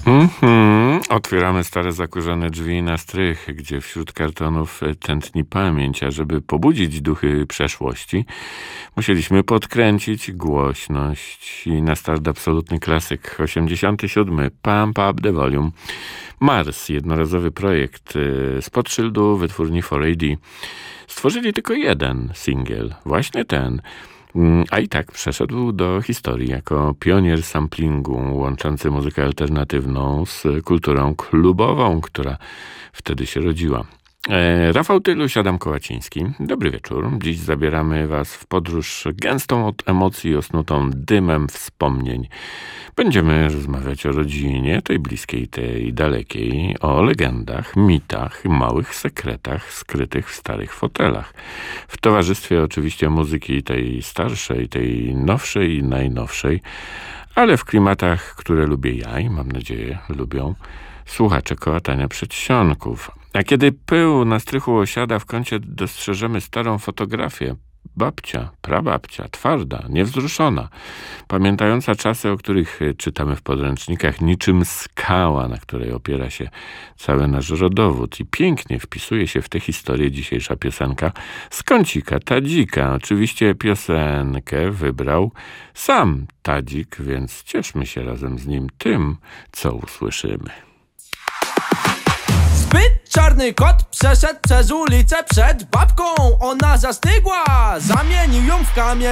Otwieramy stare, zakurzone drzwi na strych, gdzie wśród kartonów tętni pamięć, a żeby pobudzić duchy przeszłości, musieliśmy podkręcić głośność i na start absolutny klasyk 87. Pump Up the Volume. Mars, jednorazowy projekt spod szyldu wytwórni 4AD. Stworzyli tylko jeden singiel, właśnie ten. A i tak przeszedł do historii jako pionier samplingu łączący muzykę alternatywną z kulturą klubową, która wtedy się rodziła. Rafał Tyluś, Adam Kołaciński. Dobry wieczór. Dziś zabieramy was w podróż gęstą od emocji, osnutą dymem wspomnień. Będziemy rozmawiać o rodzinie, tej bliskiej, tej dalekiej, o legendach, mitach, małych sekretach skrytych w starych fotelach. W towarzystwie oczywiście muzyki tej starszej, tej nowszej i najnowszej, ale w klimatach, które lubię ja i mam nadzieję lubią słuchacze kołatania przedsionków. A kiedy pył na strychu osiada, w kącie dostrzeżemy starą fotografię. Babcia, prababcia, twarda, niewzruszona, pamiętająca czasy, o których czytamy w podręcznikach, niczym skała, na której opiera się cały nasz rodowód. I pięknie wpisuje się w tę historię dzisiejsza piosenka z kącika Tadzika. Oczywiście piosenkę wybrał sam Tadzik, więc cieszmy się razem z nim tym, co usłyszymy. Zbyt czarny kot przeszedł przez ulicę przed babką. Ona zastygła, zamienił ją w kamień.